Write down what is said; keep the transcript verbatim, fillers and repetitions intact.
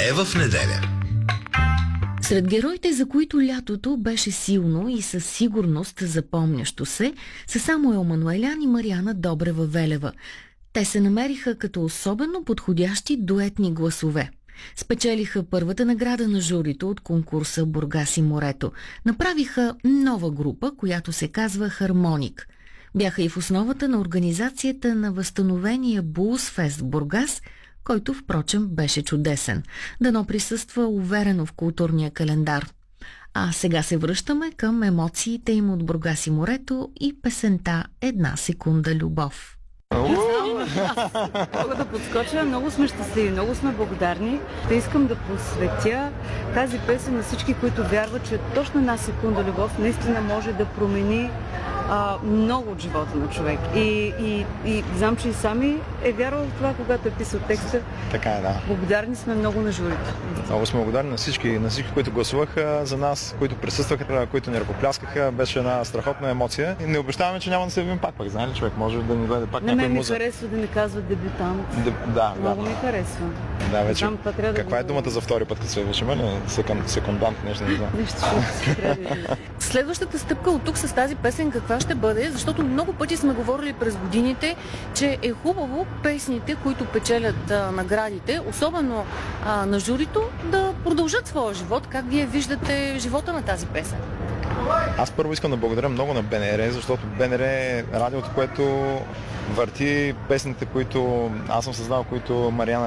е в неделя. Сред героите, за които лятото беше силно и със сигурност запомнящо се, са Самуел Мануелян и Мариана Добрева-Велева. Те се намериха като особено подходящи дуетни гласове. Спечелиха първата награда на журито от конкурса Бургас и морето. Направиха нова група, която се казва Хармоник. Бяха и в основата на организацията на възстановения Булсфест в Бургас, който, впрочем, беше чудесен. Дано присъства уверено в културния календар. А сега се връщаме към емоциите им от Бургас и морето и песента «Една секунда любов». Мога да подскоча. Много сме щастливи, много сме благодарни. Да искам да посветя тази песен на всички, които вярват, че точно една секунда любов наистина може да промени а, много от живота на човек. И, и, и знам, че и сами е вярвал в това, когато е писал текста. Така е, да. Благодарни сме много на журито. Много сме благодарни на всички, на всички, които гласуваха за нас, които присъстваха, които ни ръкопляскаха. Беше една страхотна емоция. И не обещаваме, че няма да се явим пак, пак. Знае ли, човек може да ни гледа пак на някой мен муза. ми харесва да не казва дебютант. Деб... Да, много да. ми харесва. Да, вече. Знам, това трябва Каква да е думата за втори път, като се вече има ли? Секунд, секундант, нещо не знам. Нещо ще трябва. Следващата стъпка от тук с тази песен каква ще бъде? Защото много пъти сме говорили през годините, че е хубаво песните, които печелят а, наградите, особено а, на журито, да продължат своя живот. Как вие виждате живота на тази песен? Аз първо искам да благодаря много на БНР, защото БНР е радиото, което върти песните, които аз съм създал, които Мариана